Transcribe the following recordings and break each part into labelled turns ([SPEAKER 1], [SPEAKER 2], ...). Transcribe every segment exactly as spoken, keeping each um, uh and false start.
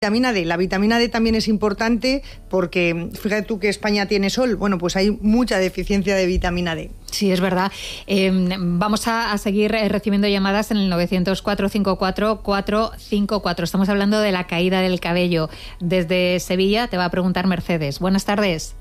[SPEAKER 1] Vitamina D. La vitamina D también es importante porque, fíjate tú que España tiene sol, bueno, pues hay mucha deficiencia de vitamina D.
[SPEAKER 2] Sí, es verdad. Eh, vamos a, a seguir recibiendo llamadas en el novecientos, cuatrocientos cincuenta y cuatro, cuatrocientos cincuenta y cuatro. Estamos hablando de la caída del cabello. Desde Sevilla te va a preguntar Mercedes. Buenas tardes.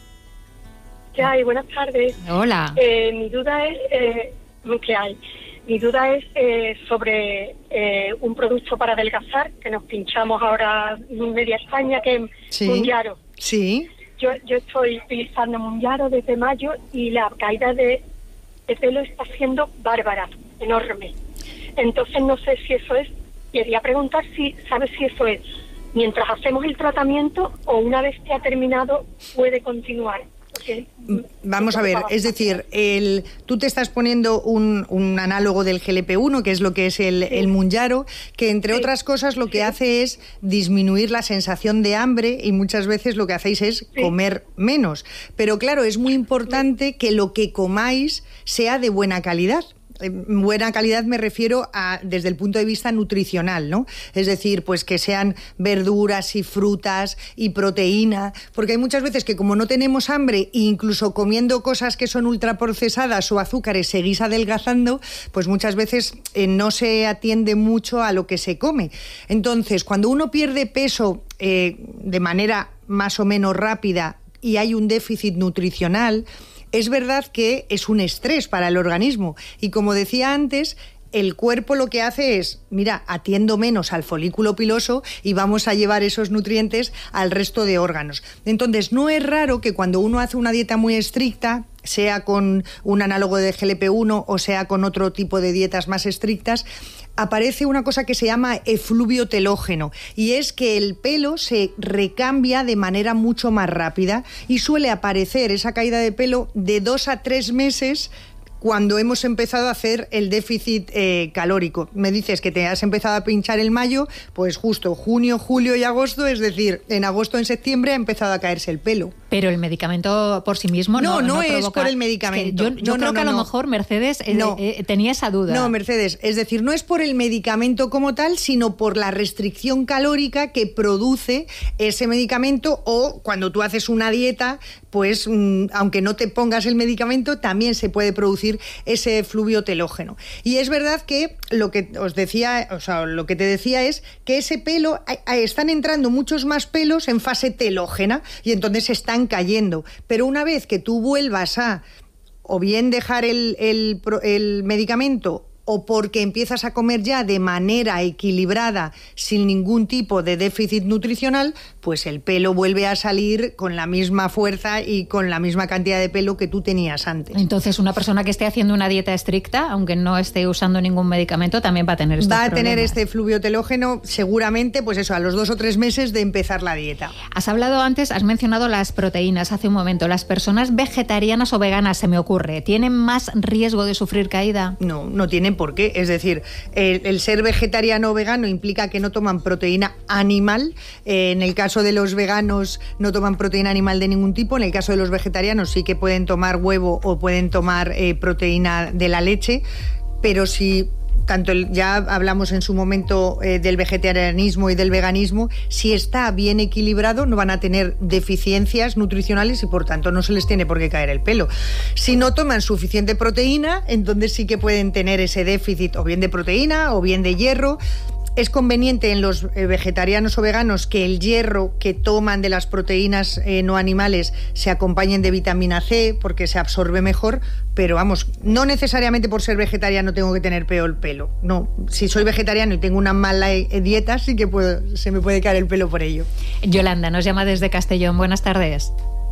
[SPEAKER 3] ¿Qué hay? Buenas tardes.
[SPEAKER 2] Hola.
[SPEAKER 3] Eh, mi duda es... Eh, ¿Qué hay? Mi duda es eh, sobre eh, un producto para adelgazar que nos pinchamos ahora en media España, que es
[SPEAKER 1] Sí.
[SPEAKER 3] Mounjaro.
[SPEAKER 1] Sí.
[SPEAKER 3] Yo, yo estoy utilizando Mounjaro desde mayo y la caída de, de pelo está siendo bárbara, enorme. Entonces no sé si eso es, quería preguntar si sabes si eso es mientras hacemos el tratamiento o una vez que ha terminado puede continuar. Porque,
[SPEAKER 1] Vamos a ver, es decir, el, tú te estás poniendo un, un análogo del G L P uno, que es lo que es el,
[SPEAKER 3] Sí.
[SPEAKER 1] el Mounjaro, que entre
[SPEAKER 3] Sí.
[SPEAKER 1] otras cosas lo que
[SPEAKER 3] Sí.
[SPEAKER 1] hace es disminuir la sensación de hambre y muchas veces lo que hacéis es
[SPEAKER 3] Sí.
[SPEAKER 1] comer menos. Pero claro, es muy importante que lo que comáis sea de buena calidad. En buena calidad me refiero a desde el punto de vista nutricional, ¿no? Es decir, pues que sean verduras y frutas y proteína, porque hay muchas veces que como no tenemos hambre e incluso comiendo cosas que son ultraprocesadas o azúcares seguís adelgazando, pues muchas veces eh, no se atiende mucho a lo que se come. Entonces, cuando uno pierde peso eh, de manera más o menos rápida y hay un déficit nutricional, es verdad que es un estrés para el organismo y, como decía antes, el cuerpo lo que hace es, mira, atiendo menos al folículo piloso y vamos a llevar esos nutrientes al resto de órganos. Entonces, no es raro que cuando uno hace una dieta muy estricta, sea con un análogo de G L P uno o sea con otro tipo de dietas más estrictas, aparece una cosa que se llama efluvio telógeno, y es que el pelo se recambia de manera mucho más rápida y suele aparecer esa caída de pelo de dos a tres meses cuando hemos empezado a hacer el déficit eh, calórico. Me dices que te has empezado a pinchar en mayo, pues justo junio, julio y agosto, es decir, en agosto, en septiembre ha empezado a caerse el pelo.
[SPEAKER 2] Pero el medicamento por sí mismo no,
[SPEAKER 1] No, no,
[SPEAKER 2] no
[SPEAKER 1] es
[SPEAKER 2] provoca...
[SPEAKER 1] por el medicamento.
[SPEAKER 2] Es que yo yo
[SPEAKER 1] No,
[SPEAKER 2] creo
[SPEAKER 1] no,
[SPEAKER 2] que a
[SPEAKER 1] no,
[SPEAKER 2] lo
[SPEAKER 1] no.
[SPEAKER 2] mejor Mercedes eh,
[SPEAKER 1] No.
[SPEAKER 2] eh, tenía esa duda.
[SPEAKER 1] No, Mercedes, es decir, no es por el medicamento como tal, sino por la restricción calórica que produce ese medicamento, o cuando tú haces una dieta, pues mmm, aunque no te pongas el medicamento, también se puede producir ese efluvio telógeno. Y es verdad que lo que os decía, o sea, lo que te decía es que ese pelo, a, a, están entrando muchos más pelos en fase telógena y entonces se están cayendo. Pero una vez que tú vuelvas a o bien dejar el, el, el medicamento o porque empiezas a comer ya de manera equilibrada, sin ningún tipo de déficit nutricional, pues el pelo vuelve a salir con la misma fuerza y con la misma cantidad de pelo que tú tenías antes.
[SPEAKER 2] Entonces, una persona que esté haciendo una dieta estricta, aunque no esté usando ningún medicamento, también va a tener estos
[SPEAKER 1] Va a
[SPEAKER 2] problemas.
[SPEAKER 1] tener este efluvio telógeno seguramente, pues eso, a los dos o tres meses de empezar la dieta.
[SPEAKER 2] Has hablado antes, has mencionado las proteínas hace un momento. ¿Las personas vegetarianas o veganas, se me ocurre, tienen más riesgo de sufrir caída?
[SPEAKER 1] No, no tienen por qué. Es decir, el, el ser vegetariano o vegano implica que no toman proteína animal. Eh, en el caso de los veganos no toman proteína animal de ningún tipo. En el caso de los vegetarianos sí que pueden tomar huevo o pueden tomar eh, proteína de la leche. Pero si... tanto el, ya hablamos en su momento eh, del vegetarianismo y del veganismo, si está bien equilibrado no van a tener deficiencias nutricionales y por tanto no se les tiene por qué caer el pelo. Si no toman suficiente proteína, entonces sí que pueden tener ese déficit o bien de proteína o bien de hierro. Es conveniente en los vegetarianos o veganos que el hierro que toman de las proteínas eh, no animales se acompañen de vitamina C porque se absorbe mejor, pero vamos, no necesariamente por ser vegetariano tengo que tener peor pelo. No, si soy vegetariano y tengo una mala eh, dieta, sí que puedo, se me puede caer el pelo por ello.
[SPEAKER 2] Yolanda nos llama desde Castellón. Buenas tardes.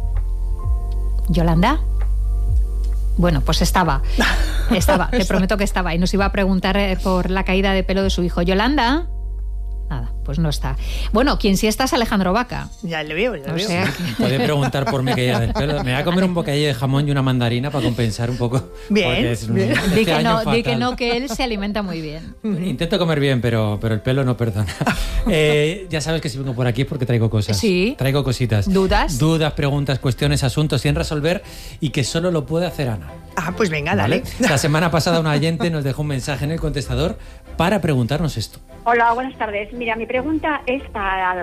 [SPEAKER 2] ¿Yolanda? Bueno, pues estaba, estaba, te prometo que estaba, y nos iba a preguntar eh, por la caída de pelo de su hijo. ¿Yolanda? Nada, pues no está. Bueno, quien sí está es Alejandro Vaca.
[SPEAKER 1] Ya le veo, ya le
[SPEAKER 2] O
[SPEAKER 1] veo.
[SPEAKER 2] sea,
[SPEAKER 4] Podéis preguntar por mi caída del pelo. Me voy a comer un bocadillo de jamón y una mandarina para compensar un poco.
[SPEAKER 1] Bien,
[SPEAKER 4] porque es un-
[SPEAKER 1] bien.
[SPEAKER 4] este
[SPEAKER 2] di que,
[SPEAKER 4] año
[SPEAKER 2] no, di que
[SPEAKER 4] fatal.
[SPEAKER 2] no, que él se alimenta muy bien.
[SPEAKER 4] Intento comer bien, pero, pero el pelo no perdona. Eh, ya sabes que si vengo por aquí es porque traigo cosas.
[SPEAKER 2] Sí.
[SPEAKER 4] Traigo cositas.
[SPEAKER 2] ¿Dudas?
[SPEAKER 4] Dudas, preguntas, cuestiones, asuntos sin resolver y que solo lo puede hacer Ana.
[SPEAKER 1] Ah, pues venga, dale.
[SPEAKER 4] ¿Vale? La semana pasada una oyente nos dejó un mensaje en el contestador para preguntarnos esto.
[SPEAKER 5] Hola, buenas tardes. Mira, mi pregunta es para